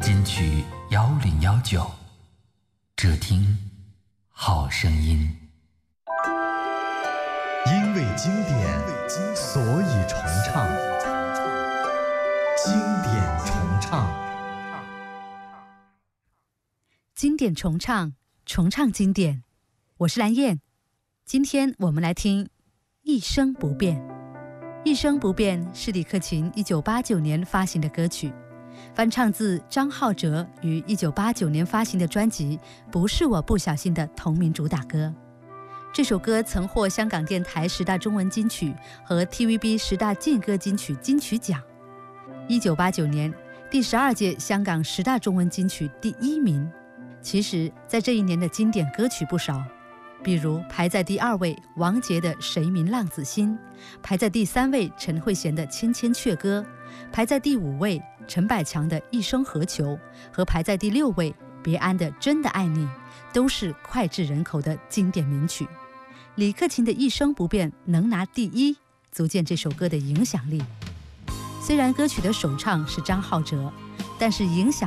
金曲1019，只听好声音。 因为经典，所以重唱。经典重唱， 经典重唱，重唱经典。我是蓝燕，今天我们来听《一生不变》。《一生不变》是李克勤1989年发行的歌曲，翻唱自张浩哲于1989年发行的专辑《不是我不小心》的同名主打歌。这首歌曾获香港电台10大中文金曲和 TVB 10大劲歌金曲金曲奖。1989年第12届香港10大中文金曲第1名。其实在这一年的经典歌曲不少，比如排在第2位王杰的《谁明浪子心》，排在第3位陈慧娴的《千千阙歌》，排在第5位陈百强的《一生何求》，和排在第6位别安的《真的爱你》，都是脍炙人口的经典名曲。李克勤的《一生不变》能拿第1，足见这首歌的影响力。虽然歌曲的首唱是张浩哲，但是影响